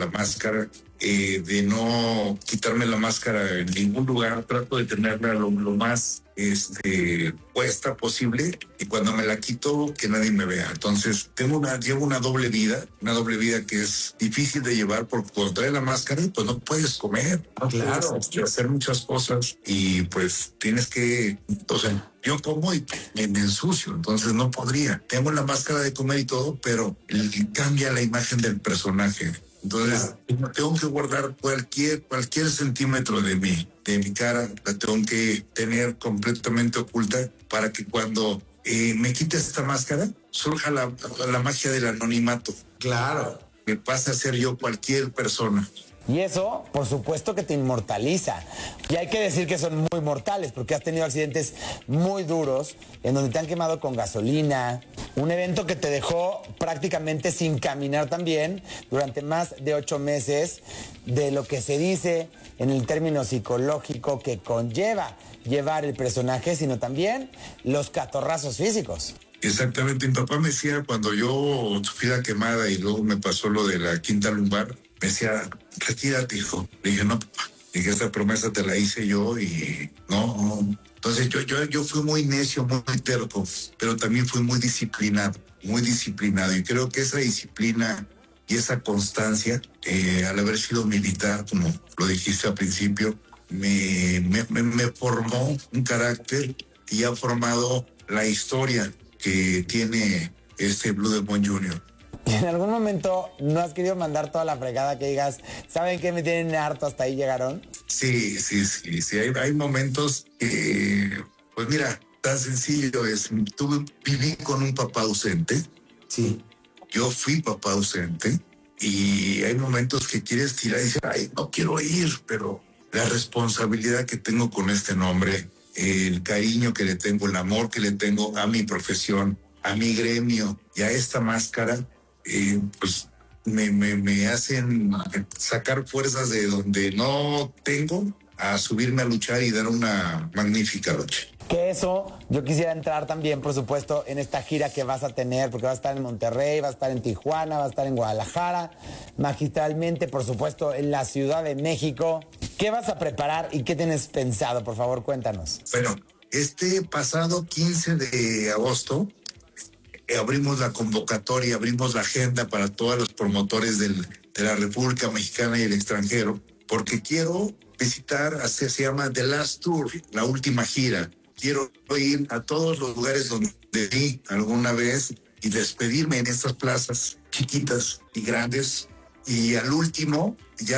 la máscara, de no quitarme la máscara en ningún lugar. Trato de tenerla lo más puesta posible, y cuando me la quito, que nadie me vea. Entonces llevo una doble vida que es difícil de llevar, porque cuando traes la máscara, pues no puedes comer, no Claro. puedes hacer muchas cosas, y pues tienes que, o sea, yo como y me ensucio, entonces no podría. Tengo la máscara de comer y todo, pero cambia la imagen del personaje. Entonces, tengo que guardar cualquier centímetro de mi cara, la tengo que tener completamente oculta, para que cuando me quite esta máscara, surja la magia del anonimato. Claro. Me pasa a ser yo cualquier persona. Y eso, por supuesto que te inmortaliza. Y hay que decir que son muy mortales, porque has tenido accidentes muy duros, en donde te han quemado con gasolina, un evento que te dejó prácticamente sin caminar también durante más de 8 meses, de lo que se dice en el término psicológico que conlleva llevar el personaje, sino también los catorrazos físicos. Exactamente, mi papá me decía, cuando yo sufrí la quemada y luego me pasó lo de la quinta lumbar, me decía, retírate, hijo. Le dije, no, papá. Le dije, esa promesa te la hice yo y no. Entonces yo fui muy necio, muy terco, pero también fui muy disciplinado. Y creo que esa disciplina y esa constancia, al haber sido militar, como lo dijiste al principio, me formó un carácter y ha formado la historia que tiene Blue Demon Jr. ¿Y en algún momento no has querido mandar toda la fregada que digas, ¿saben qué? Me tienen harto, hasta ahí llegaron? Sí. Hay momentos que, pues mira, tan sencillo es. Viví con un papá ausente. Sí. Yo fui papá ausente, y hay momentos que quieres tirar y decir, ay, no quiero ir, pero la responsabilidad que tengo con este nombre, el cariño que le tengo, el amor que le tengo a mi profesión, a mi gremio y a esta máscara, pues me hacen sacar fuerzas de donde no tengo, a subirme a luchar y dar una magnífica lucha. Que eso, yo quisiera entrar también, por supuesto, en esta gira que vas a tener, porque vas a estar en Monterrey, vas a estar en Tijuana, vas a estar en Guadalajara, magistralmente, por supuesto, en la Ciudad de México. ¿Qué vas a preparar y qué tienes pensado? Por favor, cuéntanos. Bueno, este pasado 15 de agosto abrimos la convocatoria, abrimos la agenda para todos los promotores de la República Mexicana y el extranjero, porque quiero visitar, se llama The Last Tour, la última gira. Quiero ir a todos los lugares donde vi alguna vez y despedirme en estas plazas chiquitas y grandes. Y al último,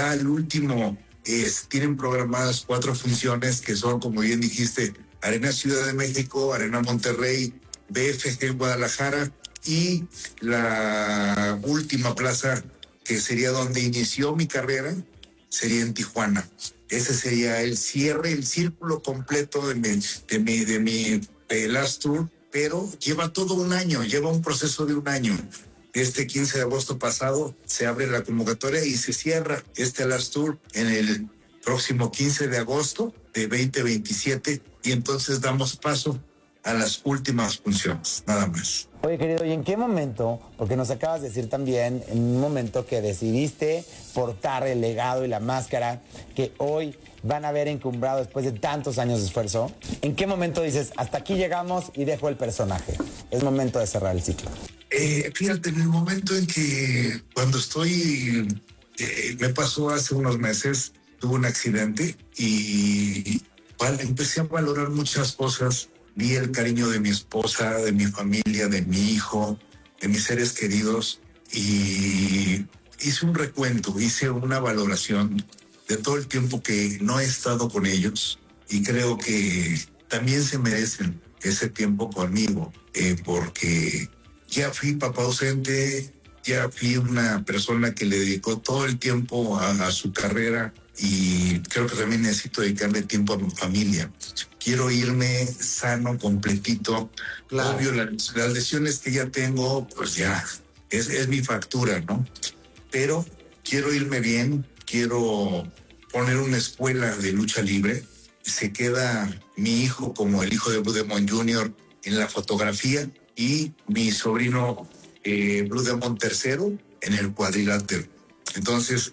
tienen programadas 4 funciones que son, como bien dijiste, Arena Ciudad de México, Arena Monterrey, BFG Guadalajara, y la última plaza, que sería donde inició mi carrera, sería en Tijuana. Ese sería el cierre, el círculo completo de mi Last Tour, pero lleva todo un año, lleva un proceso de un año. Este 15 de agosto pasado se abre la convocatoria y se cierra este Last Tour en el próximo 15 de agosto de 2027, y entonces damos paso a las últimas funciones, nada más. Oye, querido, ¿y en qué momento? Porque nos acabas de decir también, en un momento que decidiste portar el legado y la máscara que hoy van a ver encumbrado después de tantos años de esfuerzo. ¿En qué momento dices, hasta aquí llegamos y dejo el personaje? Es momento de cerrar el ciclo. Fíjate, en el momento en que cuando me pasó hace unos meses, tuve un accidente y empecé a valorar muchas cosas. Vi el cariño de mi esposa, de mi familia, de mi hijo, de mis seres queridos, y hice un recuento, hice una valoración de todo el tiempo que no he estado con ellos, y creo que también se merecen ese tiempo conmigo, porque ya fui papá ausente, ya fui una persona que le dedicó todo el tiempo a su carrera, y creo que también necesito dedicarle tiempo a mi familia. Quiero irme sano, completito. Claro. Obvio, las lesiones que ya tengo, pues ya, es mi factura, ¿no? Pero quiero irme bien, quiero poner una escuela de lucha libre. Se queda mi hijo como el hijo de Blue Demon Jr. en la fotografía, y mi sobrino Blue Demon III en el cuadrilátero. Entonces,